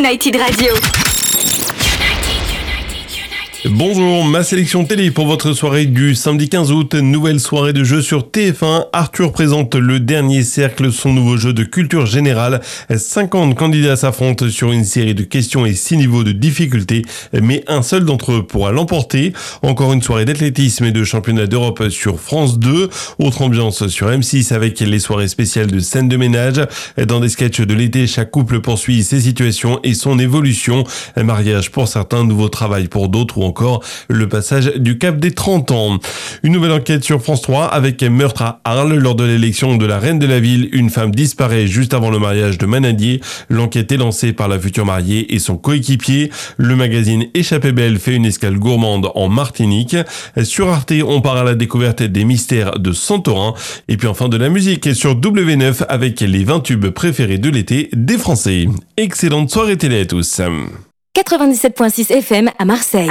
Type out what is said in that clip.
United Radio. Bonjour, ma sélection télé pour votre soirée du samedi 15 août, nouvelle soirée de jeu sur TF1. Arthur présente Le Dernier Cercle, son nouveau jeu de culture générale. 50 candidats s'affrontent sur une série de questions et 6 niveaux de difficulté, mais un seul d'entre eux pourra l'emporter. Encore une soirée d'athlétisme et de championnat d'Europe sur France 2. Autre ambiance sur M6 avec les soirées spéciales de scènes de ménage. Dans des sketchs de l'été, chaque couple poursuit ses situations et son évolution. Un mariage pour certains, nouveau travail pour d'autres ou encore le passage du cap des 30 ans. Une nouvelle enquête sur France 3 avec meurtre à Arles lors de l'élection de la reine de la ville. Une femme disparaît juste avant le mariage de Manadier. L'enquête est lancée par la future mariée et son coéquipier. Le magazine Échappée Belle fait une escale gourmande en Martinique. Sur Arte, on part à la découverte des mystères de Santorin. Et puis enfin de la musique sur W9 avec les 20 tubes préférés de l'été des Français. Excellente soirée télé à tous. 97.6 FM à Marseille.